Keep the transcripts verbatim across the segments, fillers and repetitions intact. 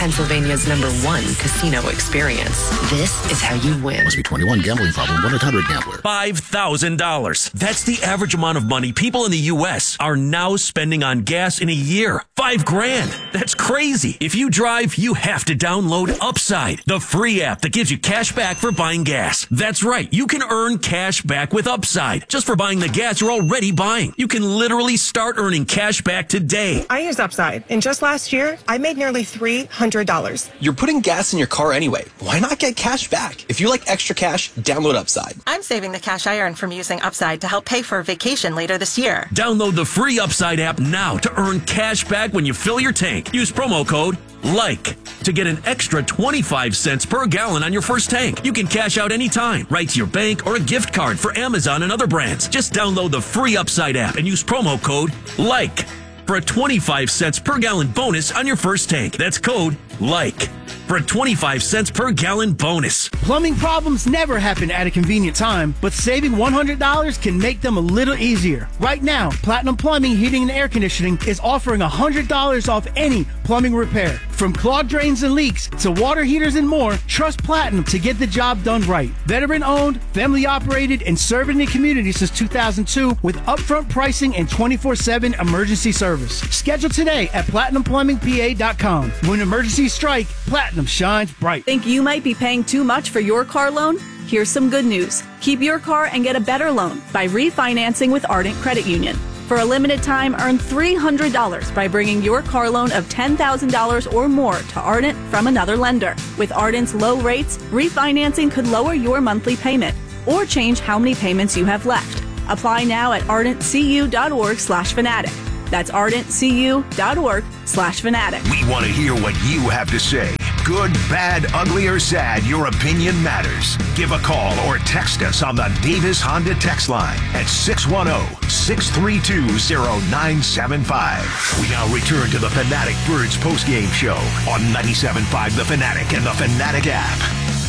Pennsylvania's number one casino experience. This is how you win. Must be twenty-one. Gambling problem. one eight hundred gambler. five thousand dollars. That's the average amount of money people in the U S are now spending on gas in a year. Five grand. That's crazy. If you drive, you have to download Upside, the free app that gives you cash back for buying gas. That's right. You can earn cash back with Upside just for buying the gas you're already buying. You can literally start earning cash back today. I use Upside, and just last year, I made nearly three hundred dollars. You're putting gas in your car anyway. Why not get cash back? If you like extra cash, download Upside. I'm saving the cash I earn from using Upside to help pay for a vacation later this year. Download the free Upside app now to earn cash back when you fill your tank. Use promo code LIKE to get an extra twenty-five cents per gallon on your first tank. You can cash out anytime, right to your bank or a gift card for Amazon and other brands. Just download the free Upside app and use promo code LIKE for a twenty-five cents per gallon bonus on your first tank. That's code LIKE for a twenty-five cents per gallon bonus. Plumbing problems never happen at a convenient time, but saving one hundred dollars can make them a little easier. Right now, Platinum Plumbing, Heating, and Air Conditioning is offering one hundred dollars off any plumbing repair. From clogged drains and leaks to water heaters and more, trust Platinum to get the job done right. Veteran-owned, family-operated, and serving the community since two thousand two with upfront pricing and twenty-four seven emergency service. Schedule today at platinum plumbing p a dot com. When emergencies strike, Platinum shines bright. Think you might be paying too much for your car loan? Here's some good news. Keep your car and get a better loan by refinancing with Ardent Credit Union. For a limited time, earn three hundred dollars by bringing your car loan of ten thousand dollars or more to Ardent from another lender. With Ardent's low rates, refinancing could lower your monthly payment or change how many payments you have left. Apply now at ardent c u dot org slash fanatic. That's ardent c u dot org slash fanatic. We want to hear what you have to say. Good, bad, ugly, or sad, your opinion matters. Give a call or text us on the Davis Honda text line at six one zero, six three two, zero nine seven five. We now return to the Fanatic Birds postgame show on ninety-seven point five The Fanatic and the Fanatic app.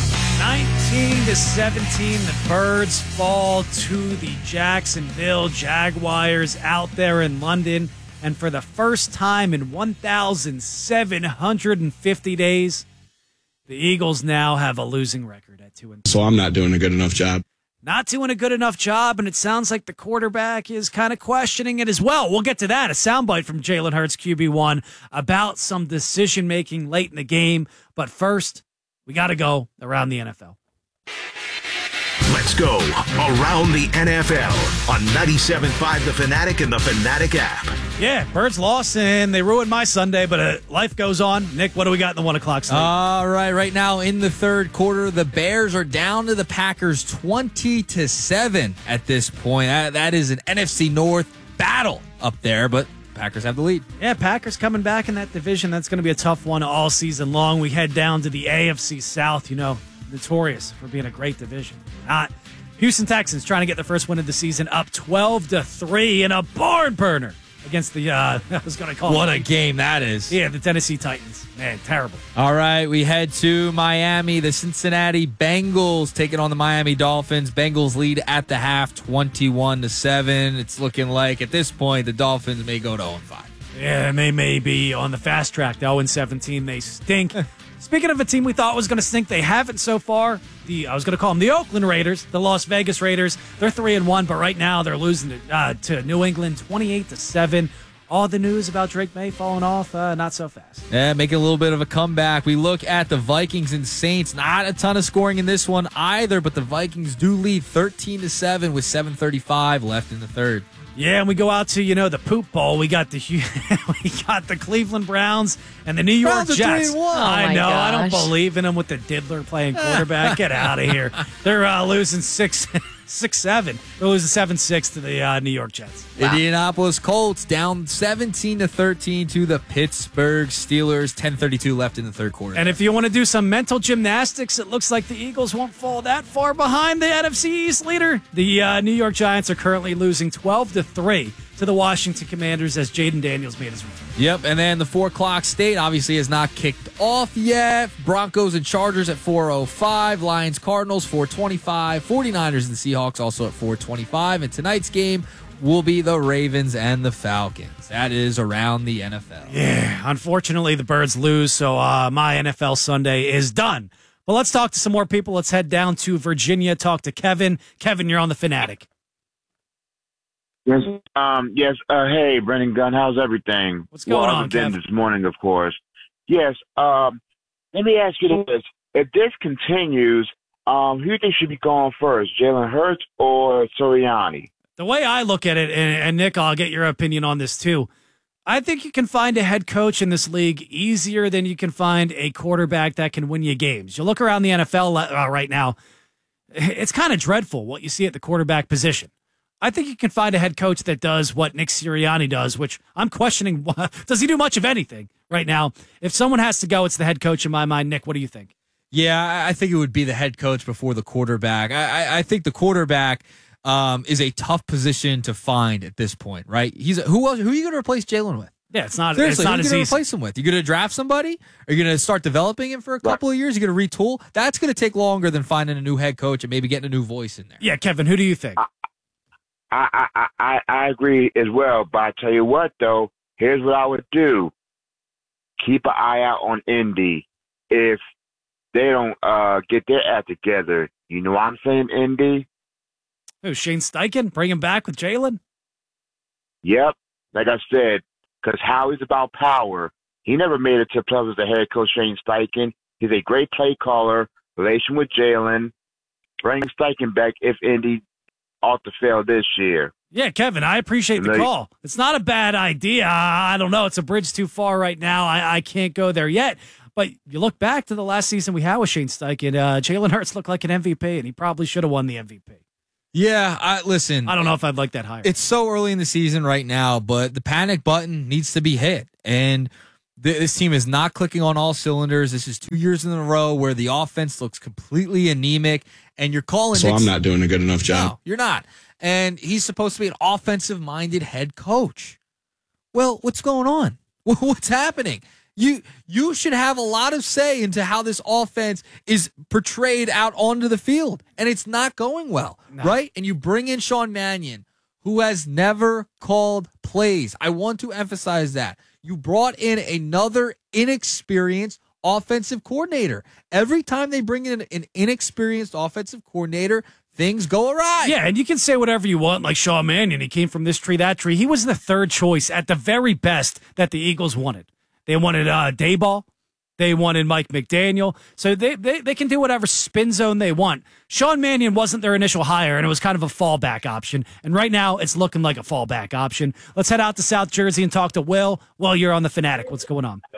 nineteen to seventeen, the Birds fall to the Jacksonville Jaguars out there in London. And for the first time in one thousand seven hundred fifty days, the Eagles now have a losing record at two and three. So I'm not doing a good enough job. Not doing a good enough job, and it sounds like the quarterback is kind of questioning it as well. We'll get to that. A soundbite from Jalen Hurts, Q B one, about some decision-making late in the game. But first, we got to go around the N F L. Let's go around the N F L on ninety-seven point five The Fanatic and the Fanatic app. Yeah, Birds lost, and they ruined my Sunday, but uh, life goes on. Nick, what do we got in the one o'clock slate? All right, right now in the third quarter, the Bears are down to the Packers twenty to seven at this point. That, that is an N F C North battle up there, but Packers have the lead. Yeah, Packers coming back in that division. That's going to be a tough one all season long. We head down to the A F C South, you know, notorious for being a great division. Not Houston Texans trying to get the first win of the season, up twelve to three in a barn burner against the, uh, I was going to call What it. a game that is. Yeah, the Tennessee Titans. Man, terrible. All right, we head to Miami. The Cincinnati Bengals taking on the Miami Dolphins. Bengals lead at the half, twenty-one to seven. It's looking like at this point the Dolphins may go to oh and five. Yeah, and they may be on the fast track to oh and seventeen. They stink. Speaking of a team we thought was going to stink, they haven't so far. The I was going to call them the Oakland Raiders, the Las Vegas Raiders. They're three and one, but right now they're losing to, uh, to New England, twenty-eight to seven. All the news about Drake May falling off, uh, not so fast. Yeah, making a little bit of a comeback. We look at the Vikings and Saints. Not a ton of scoring in this one either, but the Vikings do lead thirteen to seven with seven thirty-five left in the third. Yeah, and we go out to, you know, the poop bowl. We got the we got the Cleveland Browns and the New York Browns are Jets. three and one. I Oh, my know. I don't gosh. believe in them with the diddler playing quarterback. Get out of here. They're uh, losing six, six, seven. They're losing seven six to the uh, New York Jets. Wow. Indianapolis Colts down seventeen to thirteen to the Pittsburgh Steelers. ten thirty-two left in the third quarter. And if you want to do some mental gymnastics, it looks like the Eagles won't fall that far behind the N F C East leader. The uh, New York Giants are currently losing twelve to three to the Washington Commanders as Jaden Daniels made his return. Yep, and then the four o'clock state obviously has not kicked off yet. Broncos and Chargers at four oh five. Lions Cardinals four twenty-five. forty-niners and Seahawks also at four twenty-five. And tonight's game, will be the Ravens and the Falcons. That is around the N F L. Yeah, unfortunately, the Birds lose, so uh, my N F L Sunday is done. But let's talk to some more people. Let's head down to Virginia, talk to Kevin. Kevin, you're on the Fanatic. Yes, um, yes. Uh, hey, Brennan Gunn, how's everything? What's going well, on, other than Kev? this morning, of course. Yes. Um, let me ask you this: if this continues, um, who do you think should be going first, Jalen Hurts or Sirianni? The way I look at it, and, and Nick, I'll get your opinion on this too. I think you can find a head coach in this league easier than you can find a quarterback that can win you games. You look around the N F L uh, right now, it's kind of dreadful what you see at the quarterback position. I think you can find a head coach that does what Nick Sirianni does, which I'm questioning. Does he do much of anything right now? If someone has to go, it's the head coach in my mind. Nick, what do you think? Yeah, I think it would be the head coach before the quarterback. I, I, I think the quarterback um, is a tough position to find at this point, right? He's a, who else? Who are you going to replace Jalen with? Yeah, it's not. Seriously, it's not who are you as going to easy. replace him with? You're going to draft somebody? Are you going to start developing him for a couple of years? You're going to retool? That's going to take longer than finding a new head coach and maybe getting a new voice in there. Yeah, Kevin, who do you think? I, I, I, I agree as well, but I tell you what, though, here's what I would do. Keep an eye out on Indy. If they don't uh, get their act together, you know what I'm saying, Indy? Who, Shane Steichen? Bring him back with Jalen? Yep. Like I said, because Howie's about power. He never made it to playoffs as the head coach, Shane Steichen. He's a great play caller, relation with Jalen. Bring Steichen back if Indy ought to fail this year. Yeah, Kevin, I appreciate the call. It's not a bad idea. I don't know. It's a bridge too far right now. I, I can't go there yet. But you look back to the last season we had with Shane Steichen, uh, Jalen Hurts looked like an M V P, and he probably should have won the M V P. Yeah, I, listen. I don't know if I'd like that higher. It's so early in the season right now, but the panic button needs to be hit. And th- this team is not clicking on all cylinders. This is two years in a row where the offense looks completely anemic, and you're calling So Nick- I'm not doing a good enough job. No, you're not. And he's supposed to be an offensive-minded head coach. Well, what's going on? What's happening? You you should have a lot of say into how this offense is portrayed out onto the field, and it's not going well, no. right? And you bring in Sean Mannion, who has never called plays. I want to emphasize that. You brought in another inexperienced offensive coordinator. Every time they bring in an inexperienced offensive coordinator, things go awry. Yeah, and you can say whatever you want, like Sean Mannion. He came from this tree, that tree. He was the third choice at the very best that the Eagles wanted. They wanted uh, Dayball. They wanted Mike McDaniel. So they, they they can do whatever spin zone they want. Sean Mannion wasn't their initial hire, and it was kind of a fallback option. And right now, it's looking like a fallback option. Let's head out to South Jersey and talk to Will. Will, you're on the Fanatic. What's going on?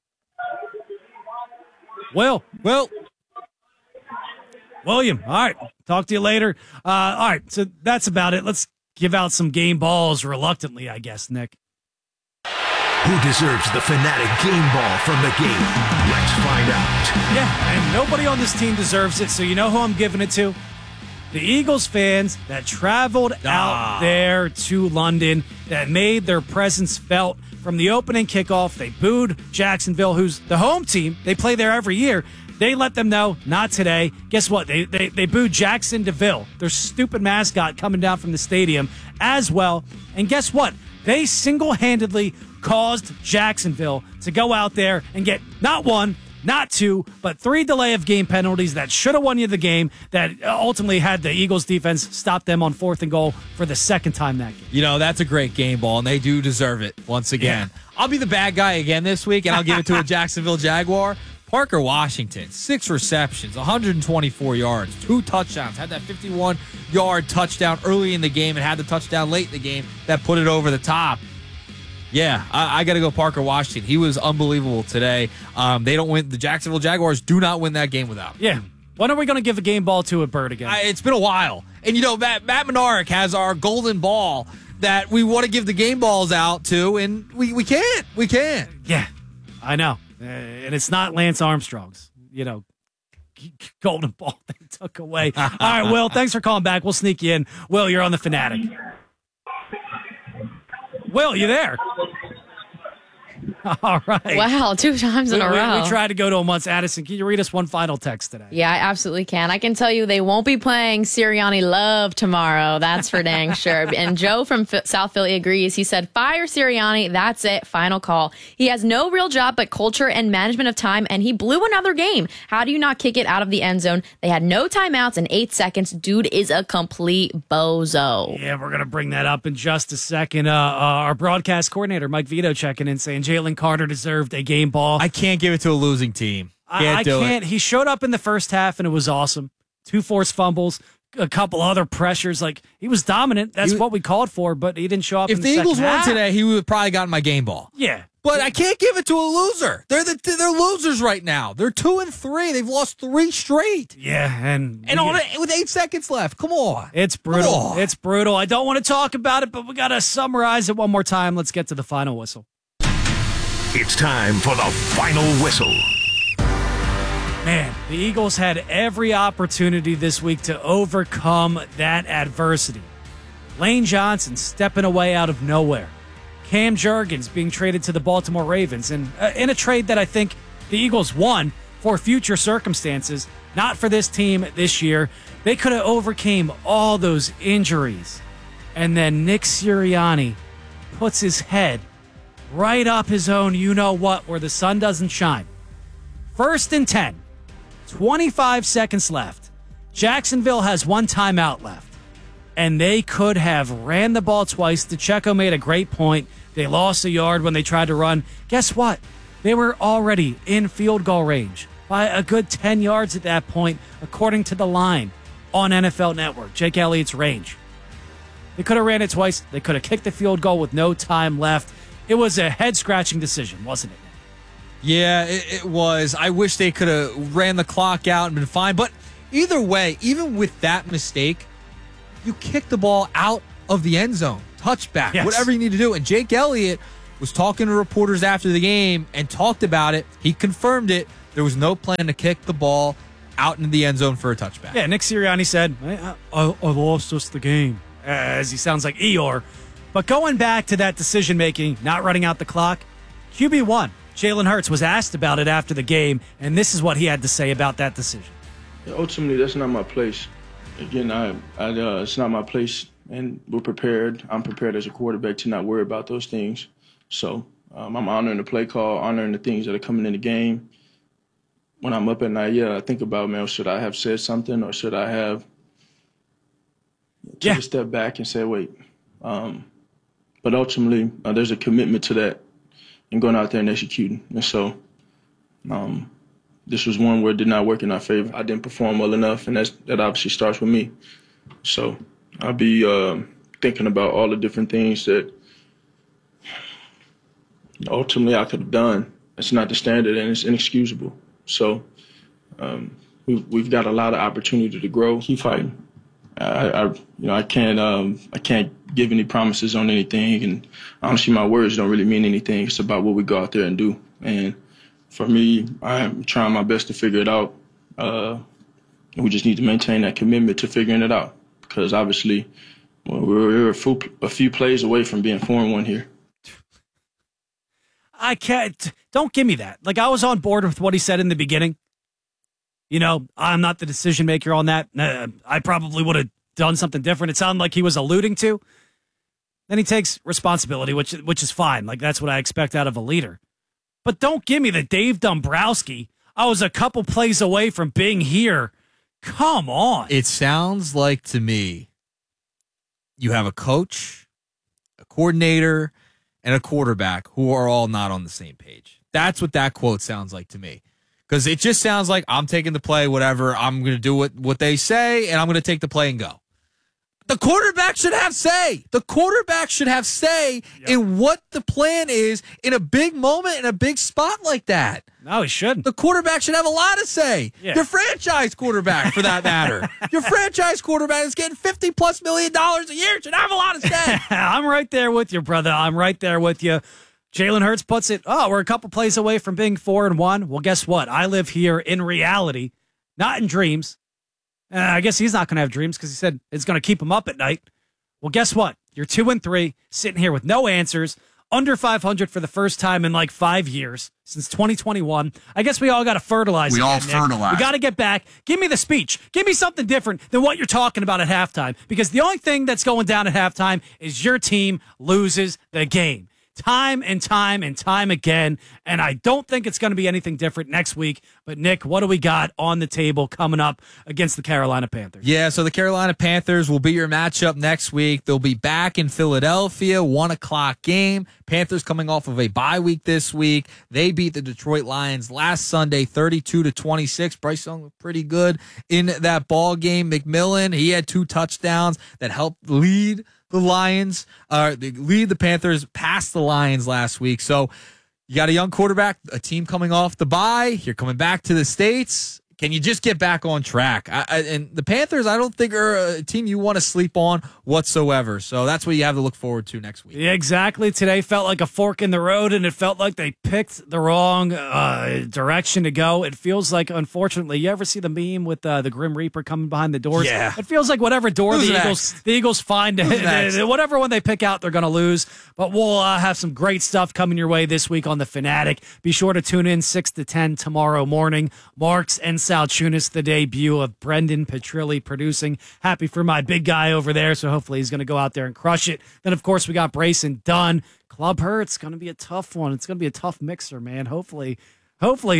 Will. Will. William. All right. Talk to you later. Uh, all right. So that's about it. Let's give out some game balls reluctantly, I guess, Nick. Who deserves the Fanatic game ball from the game? Let's find out. Yeah, and nobody on this team deserves it, so you know who I'm giving it to? The Eagles fans that traveled Ah. out there to London, that made their presence felt from the opening kickoff. They booed Jacksonville, who's the home team. They play there every year. They let them know, not today. Guess what? They, they, they booed Jackson DeVille, their stupid mascot coming down from the stadium as well. And guess what? They single-handedly caused Jacksonville to go out there and get not one, not two, but three delay of game penalties that should have won you the game, that ultimately had the Eagles defense stop them on fourth and goal for the second time that game. You know, that's a great game ball, and they do deserve it once again. Yeah. I'll be the bad guy again this week, and I'll give it to a Jacksonville Jaguar. Parker Washington, six receptions, one hundred twenty-four yards, two touchdowns, had that fifty-one-yard touchdown early in the game and had the touchdown late in the game that put it over the top. Yeah, I, I got to go Parker Washington. He was unbelievable today. Um, they don't win. The Jacksonville Jaguars do not win that game without him. Yeah. When are we going to give a game ball to a bird again? I, it's been a while. And, you know, Matt, Matt Menarek has our golden ball that we want to give the game balls out to, and we, we can't. We can't. Yeah, I know. Uh, and it's not Lance Armstrong's, you know, golden ball they took away. All right, Will, thanks for calling back. We'll sneak you in. Will, you're on the Fanatic. Will, you there? All right. Wow, two times in we, a we, row. We tried to go to him once. Addison, can you read us one final text today? Yeah, I absolutely can. I can tell you they won't be playing Sirianni Love tomorrow. That's for dang sure. And Joe from F- South Philly agrees. He said, fire Sirianni. That's it. Final call. He has no real job but culture and management of time, and he blew another game. How do you not kick it out of the end zone? They had no timeouts in eight seconds. Dude is a complete bozo. Yeah, we're going to bring that up in just a second. Uh, uh, our broadcast coordinator, Mike Vito, checking in saying Jalen Carter deserved a game ball. I can't give it to a losing team. Can't I, I do can't. It. He showed up in the first half, and it was awesome. Two forced fumbles, a couple other pressures. Like, he was dominant. That's He- what we called for, but he didn't show up If in the the Eagles second won half. today, he would have probably gotten my game ball. Yeah. But I can't give it to a loser. They're the they're losers right now. They're two and three. They've lost three straight. Yeah, and and on it, with eight seconds left. Come on. It's brutal. Come on. It's brutal. I don't want to talk about it, but we got to summarize it one more time. Let's get to the final whistle. It's time for the final whistle. Man, the Eagles had every opportunity this week to overcome that adversity. Lane Johnson stepping away out of nowhere. Cam Jurgens being traded to the Baltimore Ravens, and uh, in a trade that I think the Eagles won for future circumstances, not for this team this year. They could have overcame all those injuries. And then Nick Sirianni puts his head right up his own you-know-what where the sun doesn't shine. First and ten, twenty-five seconds left. Jacksonville has one timeout left. And they could have ran the ball twice. DeCecco made a great point. They lost a yard when they tried to run. Guess what? They were already in field goal range by a good ten yards at that point, according to the line on N F L Network, Jake Elliott's range. They could have ran it twice. They could have kicked the field goal with no time left. It was a head-scratching decision, wasn't it? Yeah, it, it was. I wish they could have ran the clock out and been fine. But either way, even with that mistake, you kick the ball out of the end zone, touchback, Yes. whatever you need to do. And Jake Elliott was talking to reporters after the game and talked about it. He confirmed it. There was no plan to kick the ball out into the end zone for a touchback. Yeah, Nick Sirianni said, I, I, I lost us the game, as he sounds like Eeyore. But going back to that decision-making, not running out the clock, Q B one, Jalen Hurts, was asked about it after the game, and this is what he had to say about that decision. Yeah, ultimately, that's not my place. Again, I, I uh, it's not my place, and we're prepared. I'm prepared as a quarterback to not worry about those things. So um, I'm honoring the play call, honoring the things that are coming in the game. When I'm up at night, yeah, I think about, man, should I have said something or should I have take yeah. a step back and say, wait. Um, but ultimately, uh, there's a commitment to that and going out there and executing. And so um, this was one where it did not work in our favor. I didn't perform well enough, and that's, that obviously starts with me. So I'll be uh, thinking about all the different things that ultimately I could have done. It's not the standard, and it's inexcusable. So um, we've, we've got a lot of opportunity to grow. Keep fighting. I, I you know, I can't, um, I can't give any promises on anything, and honestly, my words don't really mean anything. It's about what we go out there and do. And for me, I'm trying my best to figure it out. Uh, and we just need to maintain that commitment to figuring it out, because obviously, well, we're a few, a few plays away from being four and one here. I can't. Don't give me that. Like, I was on board with what he said in the beginning. You know, I'm not the decision maker on that. Uh, I probably would have done something different. It sounded like he was alluding to. Then he takes responsibility, which which is fine. Like, that's what I expect out of a leader. But don't give me the Dave Dombrowski. I was a couple plays away from being here. Come on. It sounds like to me you have a coach, a coordinator, and a quarterback who are all not on the same page. That's what that quote sounds like to me. Because it just sounds like I'm taking the play, whatever. I'm going to do what, what they say, and I'm going to take the play and go. The quarterback should have say. The quarterback should have say yep. in what the plan is in a big moment, in a big spot like that. No, he shouldn't. The quarterback should have a lot to say. Yeah. Your franchise quarterback, for that matter. Your franchise quarterback is getting fifty plus million dollars a year. Should have a lot to say. I'm right there with you, brother. I'm right there with you. Jalen Hurts puts it, oh, we're a couple plays away from being four and one. Well, guess what? I live here in reality, not in dreams. Uh, I guess he's not going to have dreams because he said it's going to keep him up at night. Well, guess what? You're two and three, sitting here with no answers, under five hundred for the first time in like five years since twenty twenty-one. I guess we all got to fertilize. We again, all Nick. fertilize. We got to get back. Give me the speech. Give me something different than what you're talking about at halftime, because the only thing that's going down at halftime is your team loses the game. Time and time and time again, and I don't think it's going to be anything different next week. But, Nick, what do we got on the table coming up against the Carolina Panthers? Yeah, so the Carolina Panthers will be your matchup next week. They'll be back in Philadelphia, one o'clock game. Panthers coming off of a bye week this week. They beat the Detroit Lions last Sunday, thirty-two to twenty-six. Bryce Young looked pretty good in that ball game. McMillan, he had two touchdowns that helped lead the Lions, uh, they lead the Panthers past the Lions last week. So you got a young quarterback, a team coming off the bye. You're coming back to the States. Can you just get back on track? I, I, and the Panthers, I don't think are a team you want to sleep on whatsoever. So that's what you have to look forward to next week. Yeah, exactly. Today felt like a fork in the road, and it felt like they picked the wrong uh, direction to go. It feels like, unfortunately, you ever see the meme with uh, the Grim Reaper coming behind the doors? Yeah. It feels like whatever door Who's the next? Eagles the Eagles find, next? whatever one they pick out, they're going to lose. But we'll uh, have some great stuff coming your way this week on The Fanatic. Be sure to tune in six to ten tomorrow morning. Marks and Sal Chunas, the debut of Brendan Petrilli producing. Happy for my big guy over there, so hopefully he's going to go out there and crush it. Then, of course, we got Brayson Dunn. Club Hurts, going to be a tough one. It's going to be a tough mixer, man. Hopefully, hopefully,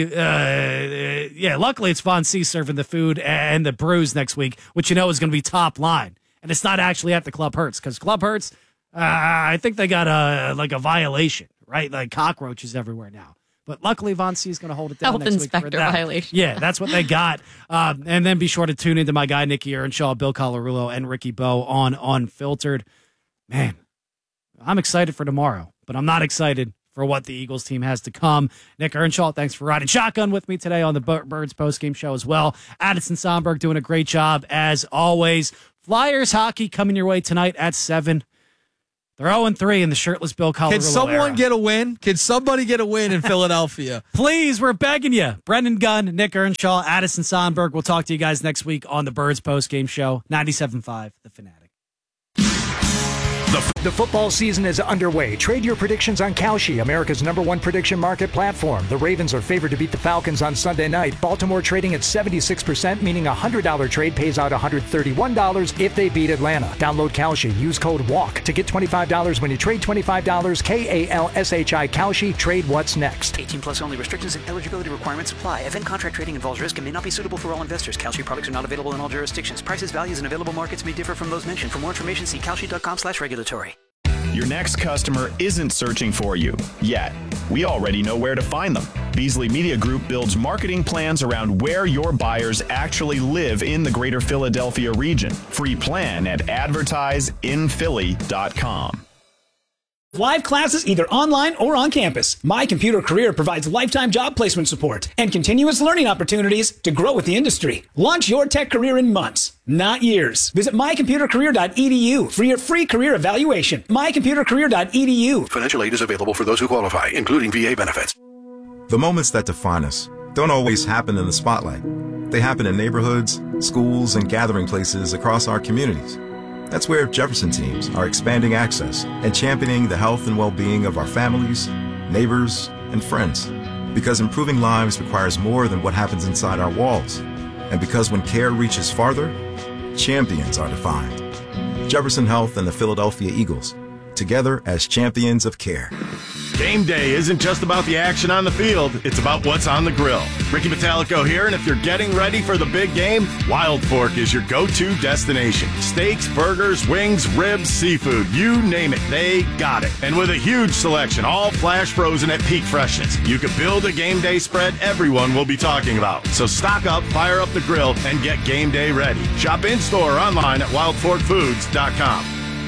uh, yeah, luckily it's Von C serving the food and the brews next week, which you know is going to be top line. And it's not actually at the Club Hurts, because Club Hurts, uh, I think they got a like a violation, right? Like cockroaches everywhere now. But luckily, Von C is going to hold it down Health next inspector week for that. violation. Yeah, that's what they got. Um, and then be sure to tune into my guy, Nicky Earnshaw, Bill Colarulo, and Ricky Bowe on Unfiltered. Man, I'm excited for tomorrow, but I'm not excited for what the Eagles team has to come. Nick Earnshaw, thanks for riding shotgun with me today on the Birds postgame show as well. Addison Sonberg doing a great job as always. Flyers hockey coming your way tonight at seven. They're oh and three in the shirtless Bill Colarulo Can someone era. get a win? Can somebody get a win in Philadelphia? Please, we're begging you. Brendan Gunn, Nick Earnshaw, Addison Sonberg. We'll talk to you guys next week on the Birds postgame show, ninety-seven point five The Fanatic. The football season is underway. Trade your predictions on Kalshi, America's number one prediction market platform. The Ravens are favored to beat the Falcons on Sunday night. Baltimore trading at seventy-six percent, meaning a one hundred dollars trade pays out one hundred thirty-one dollars if they beat Atlanta. Download Kalshi. Use code WALK to get twenty-five dollars when you trade twenty-five dollars. K A L S H I Kalshi. Trade what's next. eighteen plus only. Restrictions and eligibility requirements apply. Event contract trading involves risk and may not be suitable for all investors. Kalshi products are not available in all jurisdictions. Prices, values, and available markets may differ from those mentioned. For more information, see kalshi.com slash regulatory. Your next customer isn't searching for you yet. We already know where to find them. Beasley Media Group builds marketing plans around where your buyers actually live in the greater Philadelphia region. Free plan at advertise in philly dot com. Live classes either online or on campus. My Computer Career provides lifetime job placement support and continuous learning opportunities to grow with the industry. Launch your tech career in months, not years. Visit my computer career dot e d u for your free career evaluation. my computer career dot e d u. Financial aid is available for those who qualify, including V A benefits. The moments that define us don't always happen in the spotlight. They happen in neighborhoods, schools, and gathering places across our communities. That's where Jefferson teams are expanding access and championing the health and well-being of our families, neighbors, and friends. Because improving lives requires more than what happens inside our walls. And because when care reaches farther, champions are defined. Jefferson Health and the Philadelphia Eagles, together as champions of care. Game day isn't just about the action on the field, it's about what's on the grill. Ricky Metallico here, and if you're getting ready for the big game, Wild Fork is your go-to destination. Steaks, burgers, wings, ribs, seafood, you name it, they got it. And with a huge selection, all flash frozen at peak freshness, you could build a game day spread everyone will be talking about. So stock up, fire up the grill, and get game day ready. Shop in-store or online at wild fork foods dot com.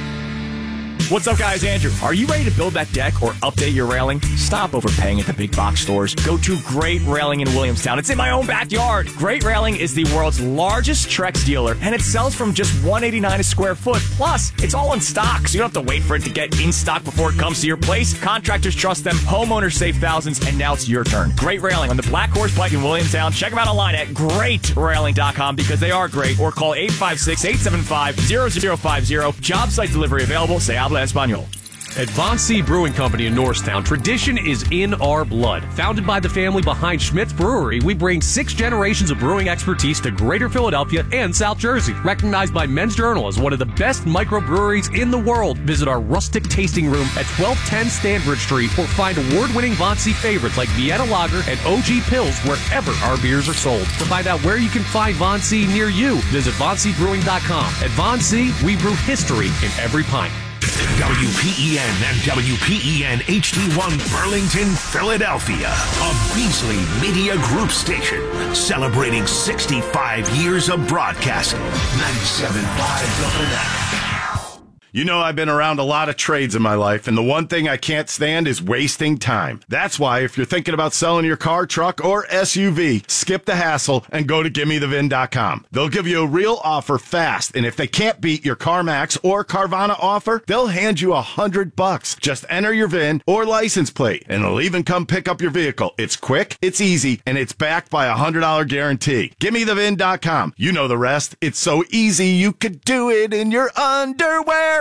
What's up, guys? Andrew. Are you ready to build that deck or update your railing? Stop overpaying at the big box stores. Go to Great Railing in Williamstown. It's in my own backyard. Great Railing is the world's largest Trex dealer, and it sells from just one hundred eighty-nine dollars a square foot. Plus, it's all in stock, so you don't have to wait for it to get in stock before it comes to your place. Contractors trust them, homeowners save thousands, and now it's your turn. Great Railing on the Black Horse Pike in Williamstown. Check them out online at great railing dot com because they are great, or call eight five six, eight seven five, zero zero five zero. Job site delivery available. Se habla español. At Von C. Brewing Company in Norristown, tradition is in our blood. Founded by the family behind Schmidt's Brewery, we bring six generations of brewing expertise to Greater Philadelphia and South Jersey. Recognized by Men's Journal as one of the best microbreweries in the world, visit our rustic tasting room at twelve ten Stanbridge Street or find award-winning Von C favorites like Vienna Lager and O G Pills wherever our beers are sold. To find out where you can find Von C near you, visit von c brewing dot com. At Von C, we brew history in every pint. W P E N and W P E N H D one Burlington, Philadelphia, a Beasley Media Group station celebrating sixty-five years of broadcasting. ninety-seven point five The Fanatic. You know, I've been around a lot of trades in my life, and the one thing I can't stand is wasting time. That's why if you're thinking about selling your car, truck, or S U V, skip the hassle and go to gimme the vin dot com. They'll give you a real offer fast, and if they can't beat your CarMax or Carvana offer, they'll hand you a hundred bucks. Just enter your V I N or license plate, and they'll even come pick up your vehicle. It's quick, it's easy, and it's backed by a one hundred dollars guarantee. gimme the vin dot com. You know the rest. It's so easy you could do it in your underwear.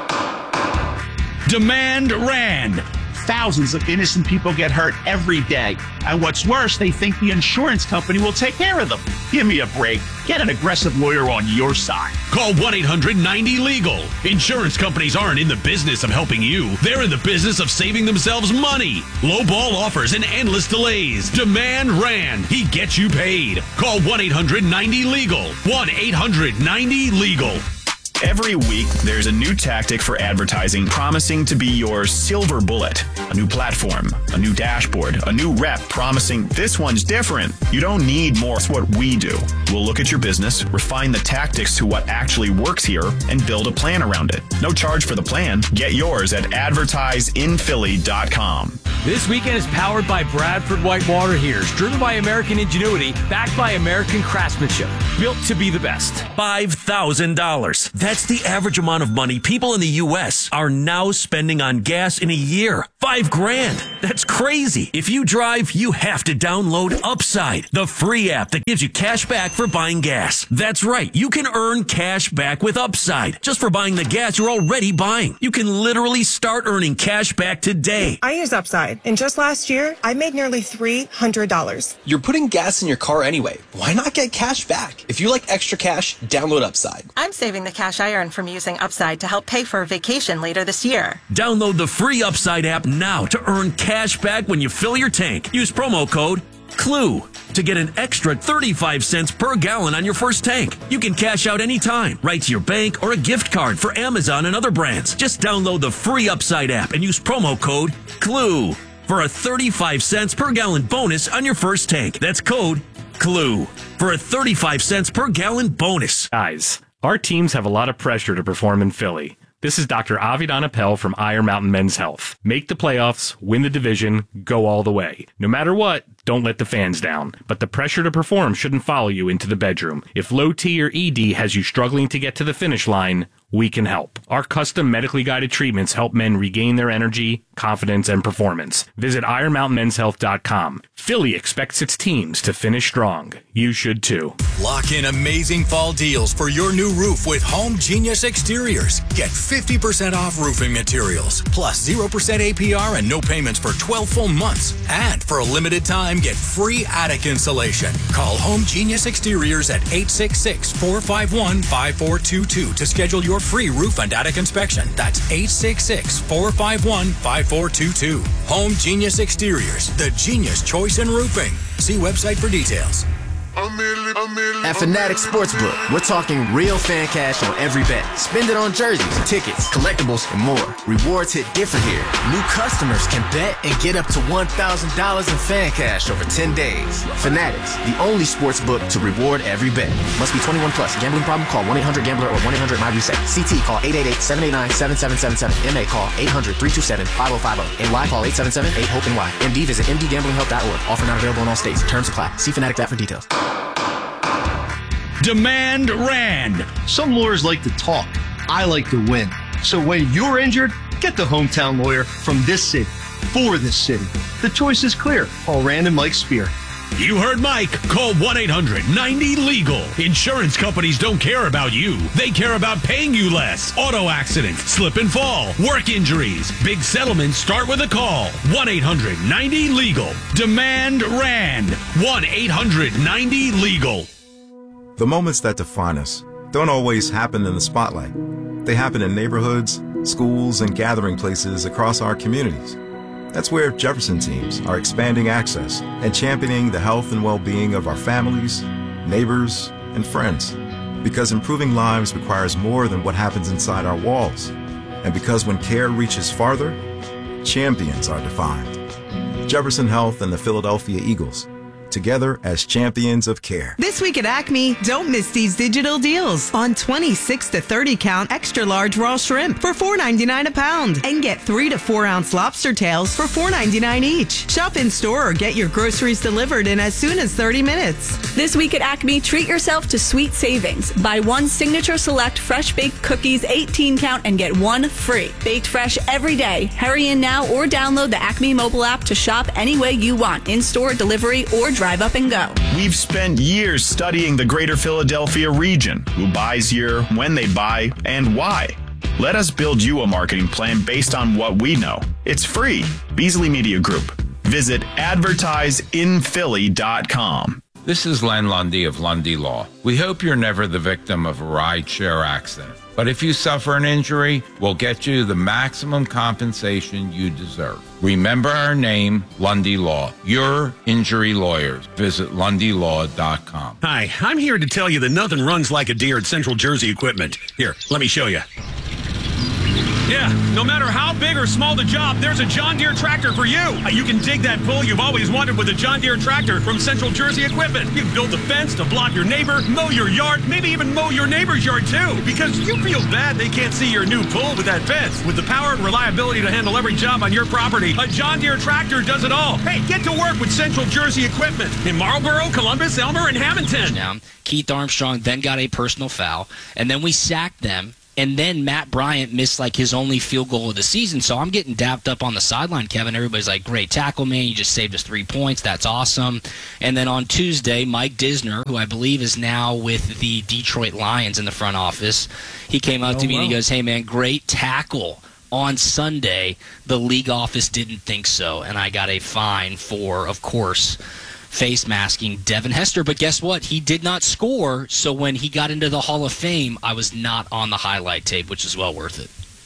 Demand Rand. Thousands of innocent people get hurt every day. And what's worse, they think the insurance company will take care of them. Give me a break. Get an aggressive lawyer on your side. Call one eight hundred ninety legal. Insurance companies aren't in the business of helping you. They're in the business of saving themselves money. Low-ball offers and endless delays. Demand Rand. He gets you paid. Call one eight hundred ninety legal. one eight hundred ninety legal. Every week, there's a new tactic for advertising promising to be your silver bullet. A new platform, a new dashboard, a new rep promising this one's different. You don't need more. It's what we do. We'll look at your business, refine the tactics to what actually works here, and build a plan around it. No charge for the plan. Get yours at advertise in philly dot com. This weekend is powered by Bradford Whitewater Heaters, driven by American ingenuity, backed by American craftsmanship, built to be the best. five thousand dollars. That's the average amount of money people in the U S are now spending on gas in a year. Five grand. That's crazy. If you drive, you have to download Upside, the free app that gives you cash back for buying gas. That's right. You can earn cash back with Upside just for buying the gas you're already buying. You can literally start earning cash back today. I use Upside, and just last year, I made nearly three hundred dollars. You're putting gas in your car anyway. Why not get cash back? If you like extra cash, download Upside. I'm saving the cash I earn from using Upside to help pay for a vacation later this year. Download the free Upside app now to earn cash back when you fill your tank. Use promo code CLUE to get an extra thirty-five cents per gallon on your first tank. You can cash out anytime, right to your bank or a gift card for Amazon and other brands. Just download the free Upside app and use promo code CLUE for a thirty-five cents per gallon bonus on your first tank. That's code CLUE for a thirty-five cents per gallon bonus. Guys, our teams have a lot of pressure to perform in Philly. This is Doctor Avidan Appel from Iron Mountain Men's Health. Make the playoffs, win the division, go all the way. No matter what, don't let the fans down. But the pressure to perform shouldn't follow you into the bedroom. If low T or E D has you struggling to get to the finish line, we can help. Our custom medically guided treatments help men regain their energy, confidence, and performance. Visit iron mountain men's health dot com. Philly expects its teams to finish strong. You should too. Lock in amazing fall deals for your new roof with Home Genius Exteriors. Get fifty percent off roofing materials, plus zero percent A P R and no payments for twelve full months. And for a limited time, get free attic insulation. Call Home Genius Exteriors at eight six six, four five one, five four two two to schedule your free roof and attic inspection. That's eight six six, four five one, five four two two. Home Genius Exteriors, the genius choice in roofing. See website for details. At Fanatic Sportsbook, we're talking real fan cash on every bet. Spend it on jerseys, tickets, collectibles, and more. Rewards hit different here. New customers can bet and get up to one thousand dollars in fan cash over ten days. Fanatics, the only sportsbook to reward every bet. Must be twenty-one plus. Gambling problem? Call one eight hundred gambler or one eight hundred my reset. C T call eight eight eight, seven eight nine, seven seven seven seven. M A call eight hundred, three two seven, five oh five oh. And Y call eight seven seven, eight hope N Y. M D visit m d gambling help dot org. Offer not available in all states. Terms apply. See Fanatic app for details. Demand Rand. Some lawyers like to talk. I like to win. So when you're injured, get the hometown lawyer from this city, for this city. The choice is clear. Call Rand and Mike Spear. You heard Mike. Call one eight hundred ninety legal. Insurance companies don't care about you. They care about paying you less. Auto accidents, slip and fall, work injuries. Big settlements start with a call. one eight hundred ninety legal. Demand Rand. one eight hundred ninety legal. The moments that define us don't always happen in the spotlight. They happen in neighborhoods, schools, and gathering places across our communities. That's where Jefferson teams are expanding access and championing the health and well-being of our families, neighbors, and friends. Because improving lives requires more than what happens inside our walls. And because when care reaches farther, champions are defined. Jefferson Health and the Philadelphia Eagles, together as champions of care. This week at Acme, don't miss these digital deals on twenty-six to thirty count extra large raw shrimp for four ninety-nine a pound, and get three to four ounce lobster tails for four ninety-nine each. Shop in store or get your groceries delivered in as soon as thirty minutes. This week at Acme, treat yourself to sweet savings. Buy one Signature Select fresh baked cookies eighteen count and get one free. Baked fresh every day. Hurry in now or download the Acme mobile app to shop any way you want, in store, delivery, or drive up and go. We've spent years studying the greater Philadelphia region, who buys here, when they buy, and why. Let us build you a marketing plan based on what we know. It's free. Beasley Media Group. Visit advertise in philly dot com. This is Len Lundy of Lundy Law. We hope you're never the victim of a ride-share accident. But if you suffer an injury, we'll get you the maximum compensation you deserve. Remember our name, Lundy Law. Your injury lawyers. Visit lundy law dot com. Hi, I'm here to tell you that nothing runs like a deer at Central Jersey Equipment. Here, let me show you. Yeah, no matter how big or small the job, there's a John Deere tractor for you. You can dig that pool you've always wanted with a John Deere tractor from Central Jersey Equipment. You can build a fence to block your neighbor, mow your yard, maybe even mow your neighbor's yard too. Because you feel bad they can't see your new pool with that fence. With the power and reliability to handle every job on your property, a John Deere tractor does it all. Hey, get to work with Central Jersey Equipment in Marlboro, Columbus, Elmer, and Hamilton. Now, Keith Armstrong then got a personal foul, and then we sacked them. And then Matt Bryant missed like his only field goal of the season. So I'm getting dapped up on the sideline, Kevin. Everybody's like, great tackle, man. You just saved us three points. That's awesome. And then on Tuesday, Mike Disner, who I believe is now with the Detroit Lions in the front office, he came up oh, to me wow. and he goes, hey, man, great tackle. On Sunday, the league office didn't think so. And I got a fine for, of course, face masking Devin Hester, but guess what? He did not score, so when he got into the Hall of Fame, I was not on the highlight tape, which is well worth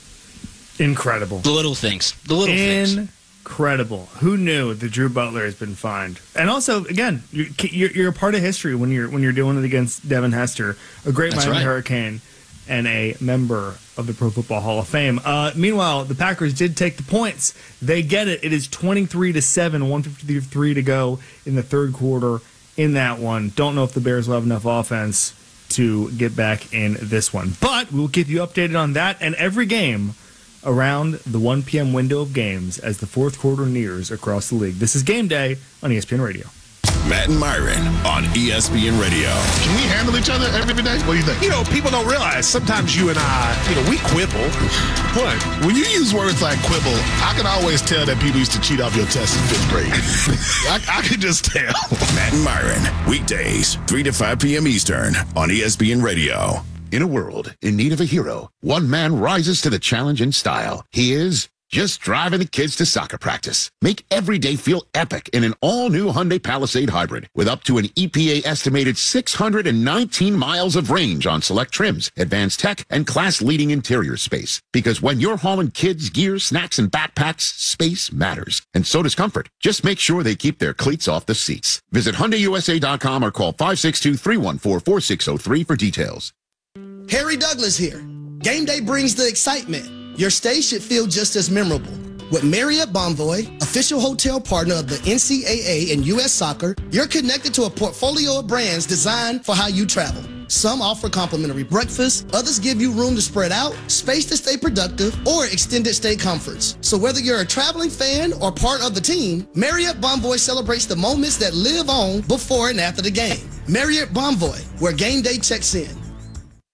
it. Incredible. The little things. The little Incredible. things. Incredible. Who knew that Drew Butler has been fined? And also, again, you're, you're a part of history when you're when you're doing it against Devin Hester, a great That's Miami right. Hurricane, and a member of the Pro Football Hall of Fame. Uh, meanwhile, the Packers did take the points. They get it. It is twenty-three to seven, one fifty-three to go in the third quarter in that one. Don't know if the Bears will have enough offense to get back in this one. But we'll keep you updated on that and every game around the one p.m. window of games as the fourth quarter nears across the league. This is Game Day on E S P N Radio. Matt and Myron on E S P N Radio. Can we handle each other every day? What do you think? You know, people don't realize sometimes you and I, you know, we quibble. What? When you use words like quibble, I can always tell that people used to cheat off your test in fifth grade. I, I can just tell. Matt and Myron, weekdays, three to five p.m. Eastern on E S P N Radio. In a world in need of a hero, one man rises to the challenge in style. He is just driving the kids to soccer practice. Make every day feel epic in an all-new Hyundai Palisade Hybrid with up to an E P A estimated six hundred nineteen miles of range on select trims, advanced tech, and class-leading interior space. Because when you're hauling kids, gear, snacks, and backpacks, space matters. And so does comfort. Just make sure they keep their cleats off the seats. Visit Hyundai U S A dot com or call five six two, three one four, four six zero three for details. Harry Douglas here. Game day brings the excitement. Your stay should feel just as memorable. With Marriott Bonvoy, official hotel partner of the N C double A and U S Soccer, you're connected to a portfolio of brands designed for how you travel. Some offer complimentary breakfast, others give you room to spread out, space to stay productive, or extended stay comforts. So whether you're a traveling fan or part of the team, Marriott Bonvoy celebrates the moments that live on before and after the game. Marriott Bonvoy, where game day checks in.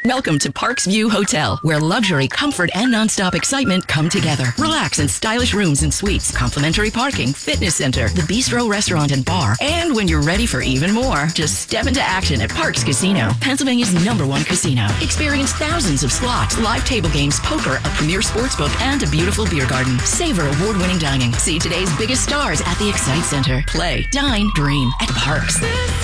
Welcome to Parks View Hotel, where luxury, comfort, and nonstop excitement come together. Relax in stylish rooms and suites, complimentary parking, fitness center, the Bistro restaurant and bar. And when you're ready for even more, just step into action at Parks Casino, Pennsylvania's number one casino. Experience thousands of slots, live table games, poker, a premier sportsbook, and a beautiful beer garden. Savor award-winning dining. See today's biggest stars at the Excite Center. Play, dine, dream at Parks.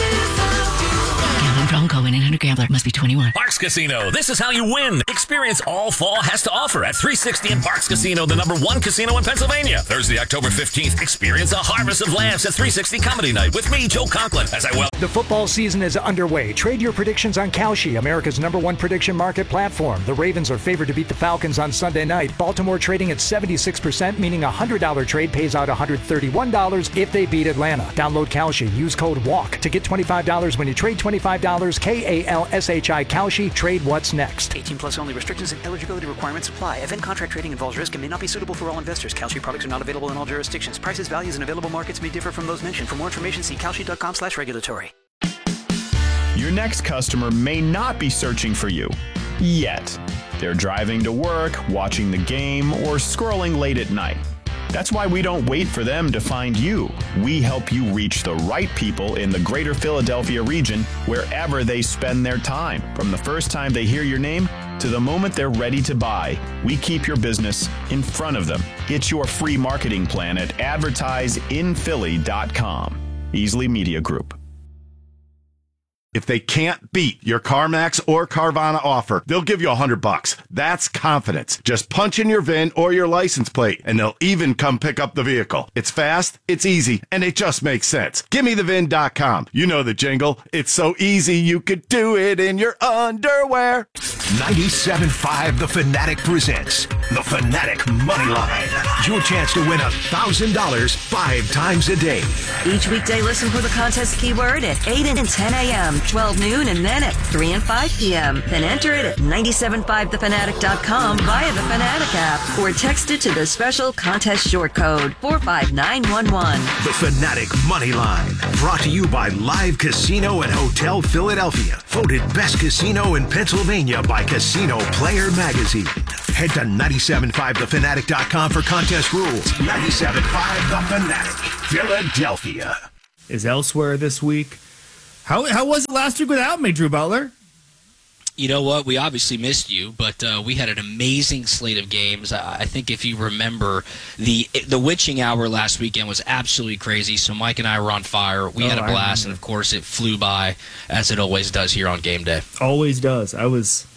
Gambling problem, call one eight hundred gambler. Must be twenty-one. Parks Casino. This is how you win. Experience all fall has to offer at three sixty and Parks Casino, the number one casino in Pennsylvania. Thursday, October fifteenth, experience a harvest of laughs at three sixty Comedy Night with me, Joe Conklin, as I well. The football season is underway. Trade your predictions on Kalshi, America's number one prediction market platform. The Ravens are favored to beat the Falcons on Sunday night. Baltimore trading at seventy-six percent, meaning a one hundred dollars trade pays out one hundred thirty-one dollars if they beat Atlanta. Download Kalshi. Use code WALK to get twenty-five dollars when you trade twenty-five dollars. K A L S H I Kalshi. Trade what's next. eighteen plus only. Restrictions and eligibility requirements apply. Event contract trading involves risk and may not be suitable for all investors. Kalshi products are not available in all jurisdictions. Prices, values, and available markets may differ from those mentioned. For more information, see kalshi.com slash regulatory. Your next customer may not be searching for you yet. They're driving to work, watching the game, or scrolling late at night. That's why we don't wait for them to find you. We help you reach the right people in the greater Philadelphia region wherever they spend their time. From the first time they hear your name to the moment they're ready to buy, we keep your business in front of them. Get your free marketing plan at advertise in philly dot com. Easley Media Group. If they can't beat your CarMax or Carvana offer, they'll give you a hundred bucks. That's confidence. Just punch in your V I N or your license plate, and they'll even come pick up the vehicle. It's fast, it's easy, and it just makes sense. Give me the V I N dot com. You know the jingle. It's so easy you could do it in your underwear. ninety-seven point five The Fanatic presents The Fanatic Money Line. Your chance to win one thousand dollars five times a day. Each weekday, listen for the contest keyword at eight and ten a.m., twelve noon, and then at three and five p.m. Then enter it at ninety-seven point five the fanatic dot com via the Fanatic app or text it to the special contest short code four five nine one one. The Fanatic Money Line. Brought to you by Live Casino and Hotel Philadelphia. Voted best casino in Pennsylvania by Casino Player Magazine. Head to ninety-seven point five the fanatic dot com for contest rules. ninety-seven point five The Fanatic, Philadelphia. Is elsewhere this week. How how was it last week without me, Drew Butler? You know what? We obviously missed you, but uh, we had an amazing slate of games. I, I think if you remember, the the witching hour last weekend was absolutely crazy. So Mike and I were on fire. We Oh, had a I blast, remember. and of course, it flew by, as it always does here on game day. Always does. I was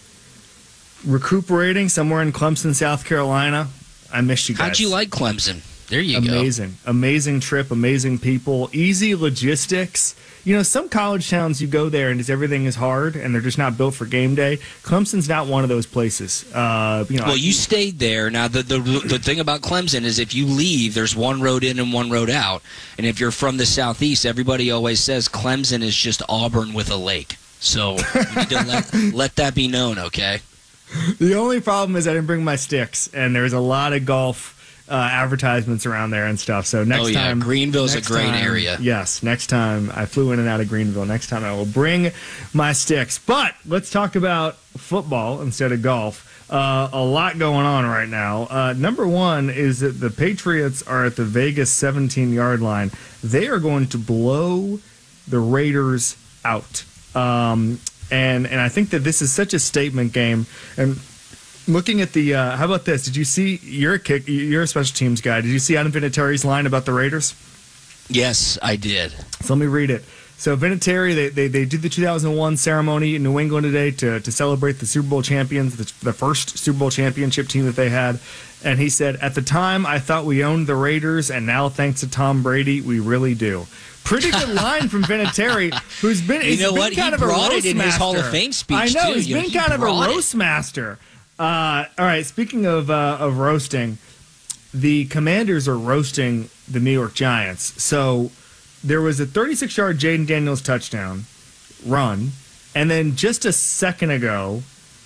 recuperating somewhere in Clemson, South Carolina. I missed you guys. How'd you like Clemson? There you go. Amazing. Amazing trip, amazing people, easy logistics. You know, some college towns, you go there and just everything is hard and they're just not built for game day. Clemson's not one of those places. Uh, you know, Well, I- you stayed there. Now, the, the the thing about Clemson is if you leave, there's one road in and one road out. And if you're from the southeast, everybody always says Clemson is just Auburn with a lake. So you need to let, let that be known, okay? The only problem is I didn't bring my sticks, and there's a lot of golf uh, advertisements around there and stuff. So next Oh, yeah. time, Greenville's a next great time- area. Yes, next time I flew in and out of Greenville. Next time I will bring my sticks. But let's talk about football instead of golf. Uh, a lot going on right now. Uh, number one is that the Patriots are at the Vegas seventeen-yard line. They are going to blow the Raiders out. Um, and and I think that this is such a statement game. And looking at the, uh, how about this? Did you see, you're a kick, you're a special teams guy. Did you see Adam Vinatieri's line about the Raiders? Yes, I did. So let me read it. So Vinatieri, they, they they did the two thousand one ceremony in New England today to, to celebrate the Super Bowl champions, the, the first Super Bowl championship team that they had. And he said, at the time, I thought we owned the Raiders, and now thanks to Tom Brady, we really do. Pretty good line from Vinatieri, who's been, You he's know been what? He kind of a brought it roast in his master. Hall of Fame speech, I know, too. he's You know, been he kind of a brought it. roast master. Uh, all right, speaking of uh, of roasting, the Commanders are roasting the New York Giants. So there was a thirty-six-yard Jaden Daniels touchdown run, and then just a second ago,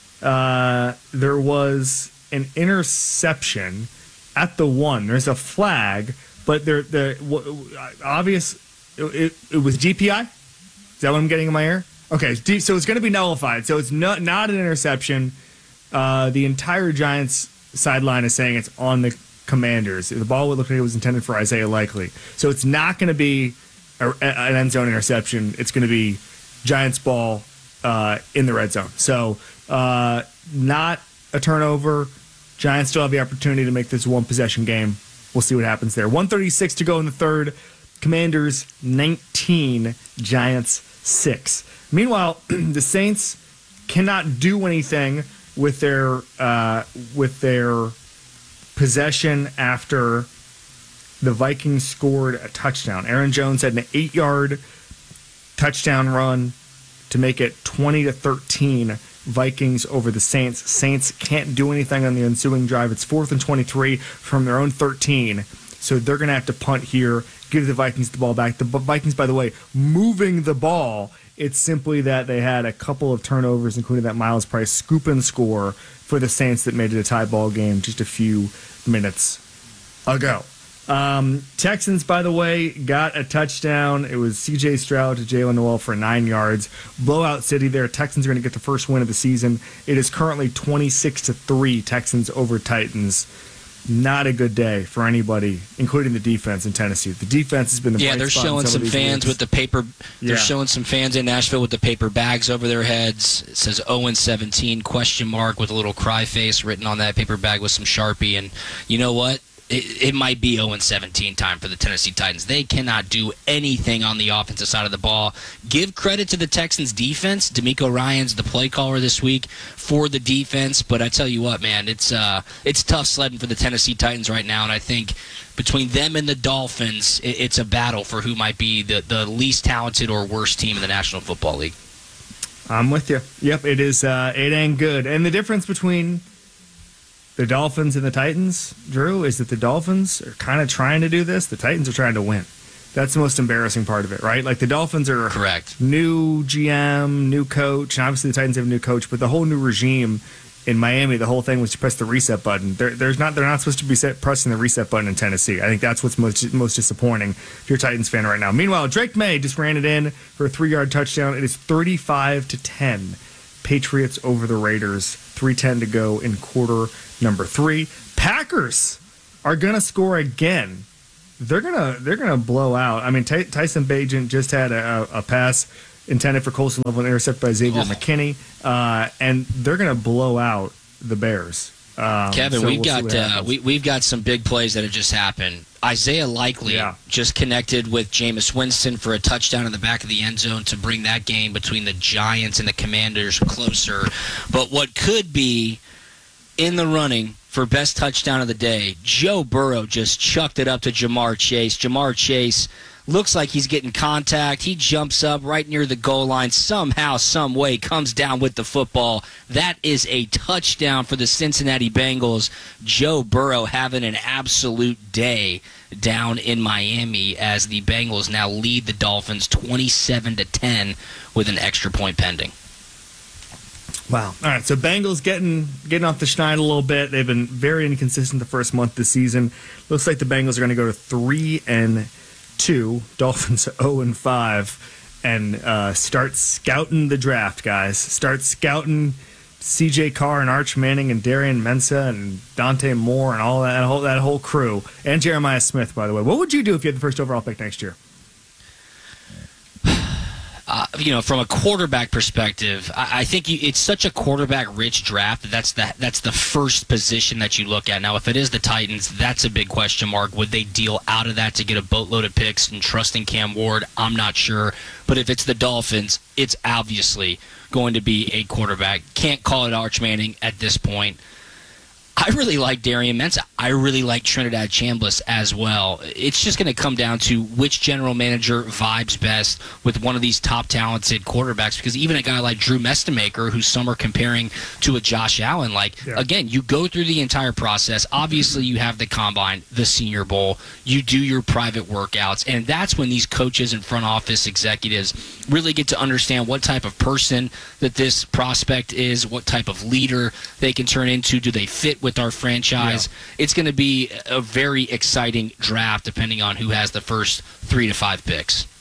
uh, there was an interception at the one. There's a flag, but there the w- w- obvious it, it, it was G P I. Is that what I'm getting in my ear? Okay, so it's going to be nullified. So it's not, not an interception. Uh, the entire Giants sideline is saying it's on the Commanders. The ball would look like it was intended for Isaiah Likely. So it's not going to be a, an end zone interception. It's going to be Giants ball uh, in the red zone. So uh, not a turnover. Giants still have the opportunity to make this one possession game. We'll see what happens there. one thirty-six to go in the third. Commanders nineteen, Giants six. Meanwhile, the Saints cannot do anything with their uh, with their possession after the Vikings scored a touchdown. Aaron Jones had an eight-yard touchdown run to make it twenty to thirteen. Vikings over the Saints. Saints can't do anything on the ensuing drive. It's fourth and twenty-three from their own thirteen. So they're going to have to punt here, give the Vikings the ball back. The Vikings, by the way, moving the ball. It's simply that they had a couple of turnovers, including that Miles Price scoop and score for the Saints that made it a tie ball game just a few minutes ago. Um, Texans, by the way, got a touchdown. It was C J Stroud to Jalen Noel for nine yards. Blowout city there. Texans are going to get the first win of the season. It is currently twenty-six to three, Texans over Titans. Not a good day for anybody, including the defense in Tennessee. The defense has been the yeah. bright They're spot in showing some some of these fans weeks. with the paper. They're Yeah. showing some fans in Nashville with the paper bags over their heads. It says oh and seventeen question mark with a little cry face written on that paper bag with some Sharpie. And you know what? It, it might be oh and seventeen time for the Tennessee Titans. They cannot do anything on the offensive side of the ball. Give credit to the Texans defense. DeMeco Ryans, the play caller this week for the defense. But I tell you what, man, it's uh, it's tough sledding for the Tennessee Titans right now. And I think between them and the Dolphins, it, it's a battle for who might be the, the least talented or worst team in the National Football League. I'm with you. Yep, it is. Uh, it ain't good. And the difference between the Dolphins and the Titans, Drew, is that the Dolphins are kind of trying to do this. The Titans are trying to win. That's the most embarrassing part of it, right? Like the Dolphins are correct. New G M, new coach, and obviously the Titans have a new coach, but the whole new regime in Miami, the whole thing was to press the reset button. They're, there's not, they're not supposed to be set, pressing the reset button in Tennessee. I think that's what's most most disappointing if you're a Titans fan right now. Meanwhile, Drake May just ran it in for a three-yard touchdown. It is thirty-five to ten. Patriots over the Raiders. three ten to go in quarter number three. Packers are going to score again. They're gonna they're gonna blow out. I mean, Ty- Tyson Bagent just had a, a pass intended for Colson Level, intercepted by Xavier Oh. McKinney, uh, and they're gonna blow out the Bears. Um, Kevin, so we've we'll see got what uh, happens. we, we've got some big plays that have just happened. Isaiah Likely Yeah. just connected with Jameis Winston for a touchdown in the back of the end zone to bring that game between the Giants and the Commanders closer. But what could be in the running for best touchdown of the day, Joe Burrow just chucked it up to Jamar Chase. Jamar Chase looks like he's getting contact. He jumps up right near the goal line. Somehow, some way, comes down with the football. That is a touchdown for the Cincinnati Bengals. Joe Burrow having an absolute day down in Miami as the Bengals now lead the Dolphins twenty-seven to ten with an extra point pending. Wow. All right, so Bengals getting getting off the schneid a little bit. They've been very inconsistent the first month this season. Looks like the Bengals are going to go to three and two. Dolphins zero and five, and uh, start scouting the draft, guys. Start scouting C J Carr and Arch Manning and Darian Mensah and Dante Moore and all that, that whole that whole crew, and Jeremiah Smith, by the way. What would you do if you had the first overall pick next year? Uh, you know, from a quarterback perspective, I, I think you, it's such a quarterback-rich draft that that's the, that's the first position that you look at. Now, if it is the Titans, that's a big question mark. Would they deal out of that to get a boatload of picks and trusting Cam Ward? I'm not sure. But if it's the Dolphins, it's obviously going to be a quarterback. Can't call it Arch Manning at this point. I really like Darian Mensah. I really like Trinidad Chambliss as well. It's just going to come down to which general manager vibes best with one of these top talented quarterbacks, because even a guy like Drew Mestamaker, who some are comparing to a Josh Allen, like, yeah. again, you go through the entire process. Obviously, you have the Combine, the Senior Bowl. You do your private workouts, and that's when these coaches and front office executives really get to understand what type of person that this prospect is, what type of leader they can turn into. Do they fit with our franchise? Yeah. It's going to be a very exciting draft depending on who has the first three to five picks.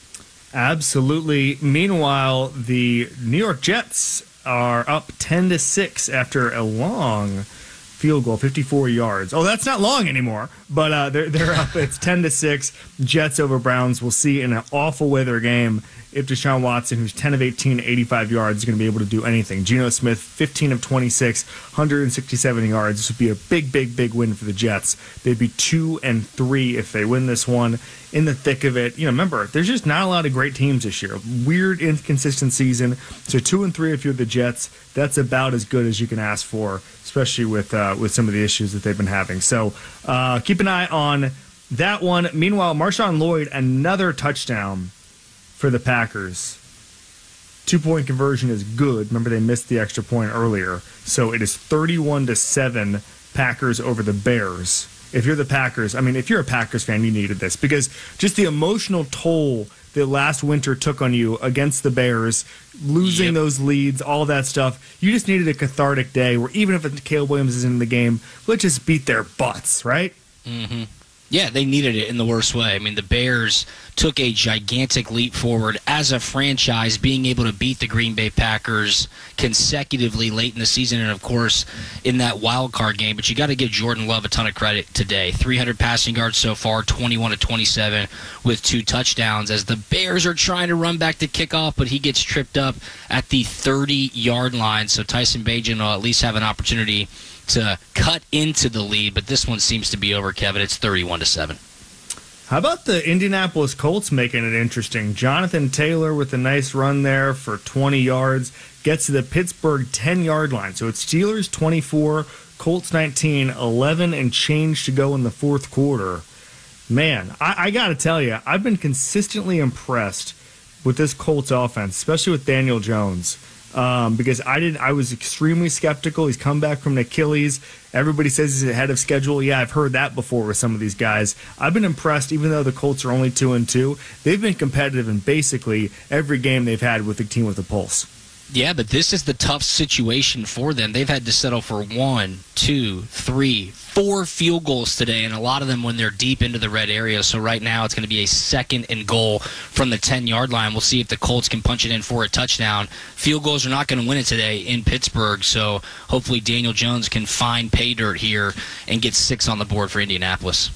Absolutely. Meanwhile, the New York Jets are up ten to six after a long field goal, fifty-four yards. Oh, that's not long anymore, but uh, they're, they're up. It's ten to six. Jets over Browns. We'll see in an awful weather game if Deshaun Watson, who's ten of eighteen, eighty-five yards, is going to be able to do anything. Geno Smith, fifteen of twenty-six, one hundred sixty-seven yards. This would be a big, big, big win for the Jets. They'd be two and three if they win this one. In the thick of it, you know, remember, there's just not a lot of great teams this year. Weird, inconsistent season. So two and three if you're the Jets, that's about as good as you can ask for, especially with uh, with some of the issues that they've been having. So uh, keep an eye on that one. Meanwhile, Marshawn Lloyd, another touchdown for the Packers. Two-point conversion is good. Remember, they missed the extra point earlier. So it is thirty-one to seven Packers over the Bears. If you're the Packers, I mean, if you're a Packers fan, you needed this because just the emotional toll that last winter took on you against the Bears, losing yep. those leads, all that stuff, you just needed a cathartic day where even if Caleb Williams is in the game, let's just beat their butts, right? Mm-hmm. Yeah, they needed it in the worst way. I mean, the Bears took a gigantic leap forward as a franchise, being able to beat the Green Bay Packers consecutively late in the season and, of course, in that wild card game. But you got to give Jordan Love a ton of credit today. three hundred passing yards so far, twenty-one to twenty-seven with two touchdowns as the Bears are trying to run back to kickoff, but he gets tripped up at the thirty-yard line. So Tyson Bagent will at least have an opportunity to cut into the lead, but this one seems to be over, Kevin. It's thirty-one to seven. How about the Indianapolis Colts making it interesting? Jonathan Taylor with a nice run there for twenty yards gets to the Pittsburgh ten-yard line. So it's Steelers twenty-four, Colts nineteen, eleven and change to go in the fourth quarter. Man, I, I got to tell you, I've been consistently impressed with this Colts offense, especially with Daniel Jones. Um, because I did, I was extremely skeptical. He's come back from an Achilles. Everybody says he's ahead of schedule. Yeah, I've heard that before with some of these guys. I've been impressed, even though the Colts are only two and two. They've been competitive in basically every game they've had with the team with a pulse. Yeah, but this is the tough situation for them. They've had to settle for one, two, three, four field goals today, and a lot of them when they're deep into the red area. So right now it's going to be a second and goal from the ten-yard line. We'll see if the Colts can punch it in for a touchdown. Field goals are not going to win it today in Pittsburgh, so hopefully Daniel Jones can find pay dirt here and get six on the board for Indianapolis.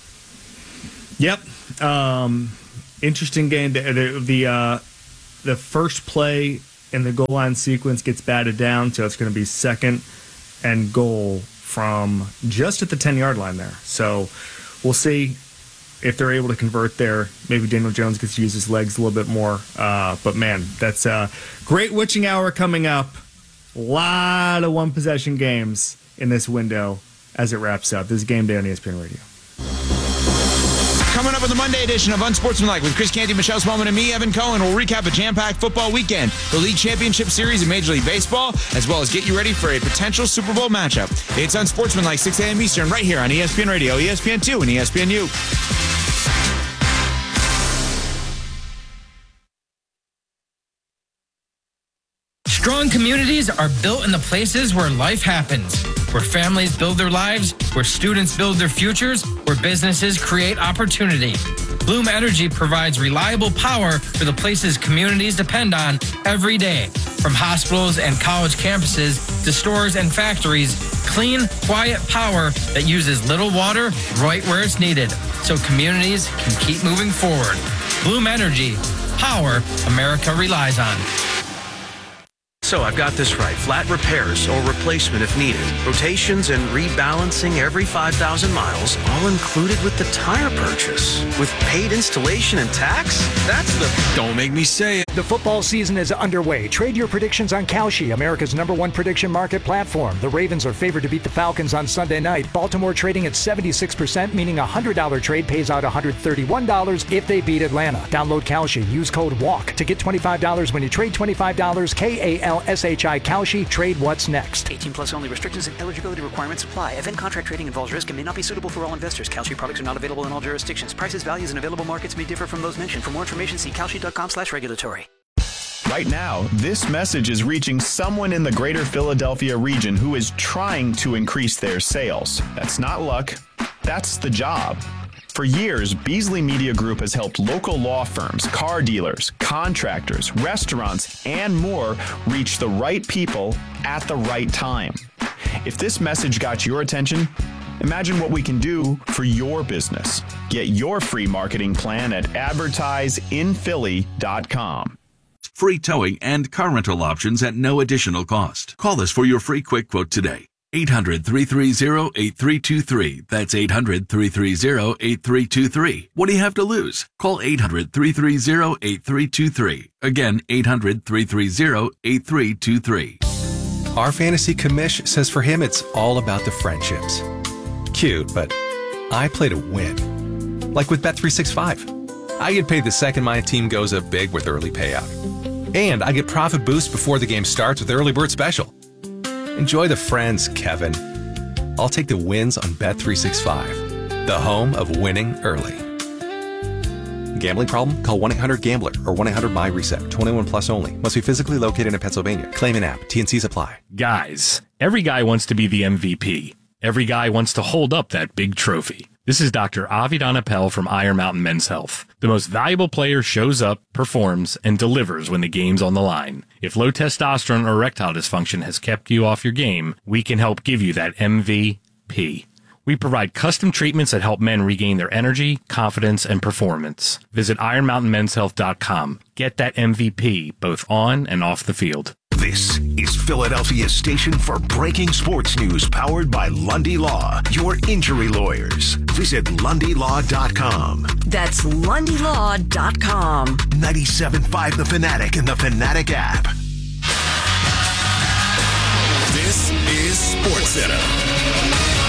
Yep. Um, interesting game. The, the, the, uh, the first play in the goal line sequence gets batted down, so it's going to be second and goal from just at the ten-yard line there. So we'll see if they're able to convert there. Maybe Daniel Jones gets to use his legs a little bit more. Uh, but, man, that's a great witching hour coming up. A lot of one-possession games in this window as it wraps up. This is Game Day on E S P N Radio. Coming up on the Monday edition of Unsportsmanlike with Chris Canty, Michelle Spellman, and me, Evan Cohen, we'll recap a jam-packed football weekend, the League Championship Series in Major League Baseball, as well as get you ready for a potential Super Bowl matchup. It's Unsportsmanlike, six a.m. Eastern, right here on E S P N Radio, E S P N two, and E S P N U. Strong communities are built in the places where life happens, where families build their lives, where students build their futures, where businesses create opportunity. Bloom Energy provides reliable power for the places communities depend on every day. From hospitals and college campuses to stores and factories, clean, quiet power that uses little water right where it's needed, so communities can keep moving forward. Bloom Energy, power America relies on. So I've got this right. Flat repairs or replacement if needed. Rotations and rebalancing every five thousand miles, all included with the tire purchase. With paid installation and tax? That's the... Don't make me say it. The football season is underway. Trade your predictions on Kalshi, America's number one prediction market platform. The Ravens are favored to beat the Falcons on Sunday night. Baltimore trading at seventy-six percent, meaning a one hundred dollars trade pays out one hundred thirty-one dollars if they beat Atlanta. Download Kalshi. Use code WALK to get twenty-five dollars when you trade twenty-five dollars. K A L S H I Kalshi. Trade what's next. eighteen plus only. Restrictions and eligibility requirements apply. Event contract trading involves risk and may not be suitable for all investors. Kalshi products are not available in all jurisdictions. Prices, values, and available markets may differ from those mentioned. For more information, see kalshi dot com slash regulatory. Right now, this message is reaching someone in the greater Philadelphia region who is trying to increase their sales. That's not luck. That's the job. For years, Beasley Media Group has helped local law firms, car dealers, contractors, restaurants, and more reach the right people at the right time. If this message got your attention, imagine what we can do for your business. Get your free marketing plan at advertise in philly dot com. Free towing and car rental options at no additional cost. Call us for your free quick quote today. eight hundred, three three zero, eight three two three. That's eight hundred, three three zero, eight three two three. What do you have to lose? Call eight hundred, three three zero, eight three two three. Again, eight hundred, three three zero, eight three two three. Our fantasy commish says for him it's all about the friendships. Cute, but I play to win. Like with Bet three sixty-five. I get paid the second my team goes up big with early payout. And I get profit boost before the game starts with Early Bird Special. Enjoy the friends, Kevin. I'll take the wins on Bet three sixty-five, the home of winning early. Gambling problem? Call one eight hundred gambler or one eight hundred my reset. twenty-one plus only. Must be physically located in Pennsylvania. Claim and app. T N Cs apply. Guys, every guy wants to be the M V P. Every guy wants to hold up that big trophy. This is Doctor Avi Donapel from Iron Mountain Men's Health. The most valuable player shows up, performs, and delivers when the game's on the line. If low testosterone or erectile dysfunction has kept you off your game, we can help give you that M V P. We provide custom treatments that help men regain their energy, confidence, and performance. Visit iron mountain men's health dot com. Get that M V P both on and off the field. This is Philadelphia's station for breaking sports news, powered by Lundy Law, your injury lawyers. Visit lundy law dot com. That's lundy law dot com. ninety-seven point five The Fanatic and the Fanatic app. This is SportsCenter.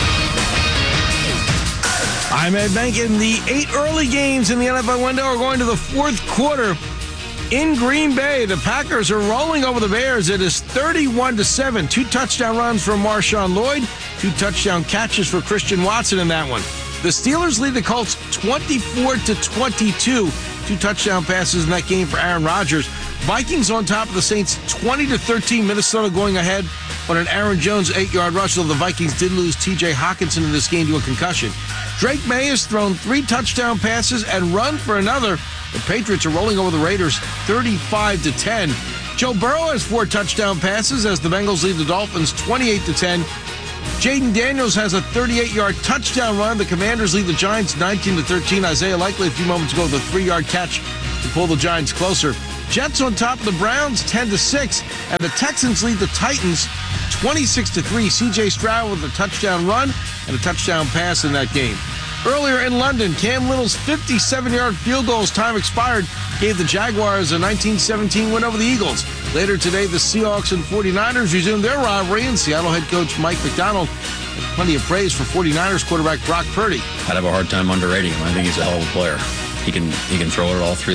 I'm Ed Benkin. The eight early games in the N F L window are going to the fourth quarter. In Green Bay, the Packers are rolling over the Bears. It is thirty-one to seven. Two touchdown runs from Marshawn Lloyd, two touchdown catches for Christian Watson in that one. The Steelers lead the Colts twenty-four to twenty-two. Two touchdown passes in that game for Aaron Rodgers. Vikings on top of the Saints twenty to thirteen. Minnesota going ahead on an Aaron Jones eight-yard rush, though the Vikings did lose T J Hockenson in this game to a concussion. Drake May has thrown three touchdown passes and run for another. The Patriots are rolling over the Raiders thirty-five to ten. Joe Burrow has four touchdown passes as the Bengals lead the Dolphins twenty-eight to ten. Jaden Daniels has a thirty-eight-yard touchdown run. The Commanders lead the Giants nineteen to thirteen. Isaiah Likely a few moments ago with a three-yard catch to pull the Giants closer. Jets on top of the Browns ten to six, and the Texans lead the Titans twenty-six to three. C J Stroud with a touchdown run and a touchdown pass in that game. Earlier in London, Cam Little's fifty-seven-yard field goal as time expired gave the Jaguars a nineteen seventeen win over the Eagles. Later today, the Seahawks and forty-niners resumed their rivalry, and Seattle head coach Mike McDonald had plenty of praise for forty-niners quarterback Brock Purdy. I'd have a hard time underrating him. I think he's a hell of a player. He can he can throw it at all three